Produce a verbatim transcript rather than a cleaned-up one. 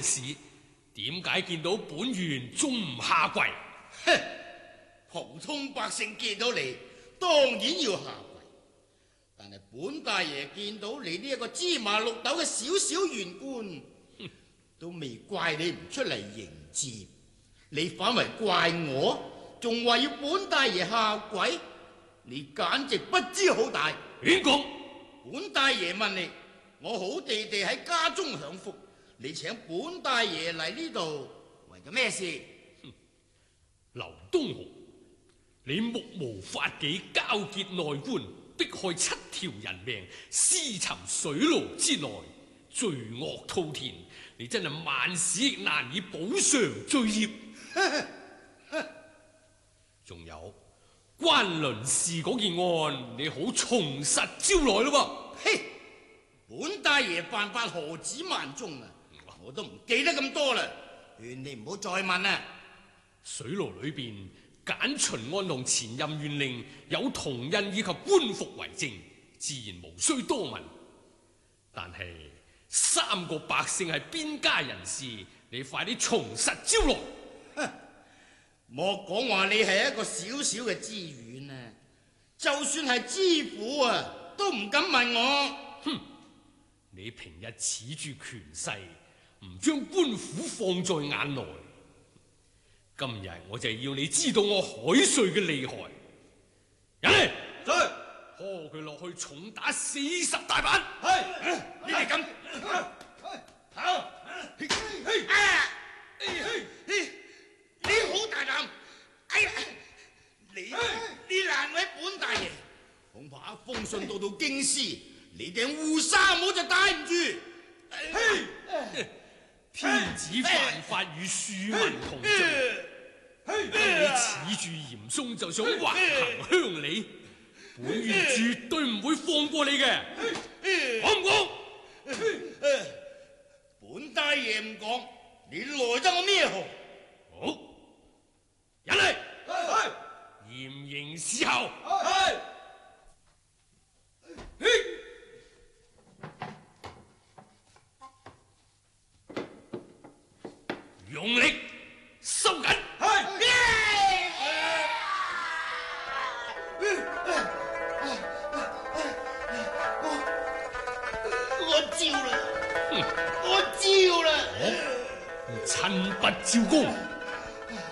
事，點解見到本縣仲唔下跪？ 哼！普通百姓見到你，當然要下跪。但係本大爺見到你呢一個芝麻綠豆嘅小小縣官，都未怪你唔出嚟迎接，你反為怪我，仲話要本大爺下跪，你簡直不知好歹。 亂講！ 本大爺問你，我好地地喺家中享福，你請本大爺嚟呢度，為咗咩事？ 劉東豪，你目無法紀，交結內官，迫害七條人命，私沉水牢之內，罪惡滔天，你真係萬死亦難以補償罪孽。仲有關倫氏嗰件案，你好從實招來咯噃。嘿，本大爺犯法何止萬宗啊！我都唔記得咁多啦，勸你唔好再問啦。 水牢裏邊，簡秦安同前任縣令有同印以及官服為證，自然無需多問。但係三個百姓係邊家人士，你快啲從實招來。 莫講話你係一個小小嘅知縣啊，就算係知府啊，都唔敢問我。 哼！你平日恃住權勢，唔將官府放在眼內。今日我就要你知道我海瑞嘅厲害。人嚟， 在拖佢落去重打四十大板。 係，你哋咁好。你好大膽！哎呀，你你難為本大爺，恐怕封信到到京師，你頂烏紗帽就戴唔住。 天子犯法與庶民同罪，你恃住嚴嵩就想橫行鄉里，本縣絕對唔會放過你嘅，講唔講？ 本大爺唔講，你來得我咩號？ 好，人嚟，嚴刑伺候。用力收緊。 我招啦，我招啦， 親筆招供。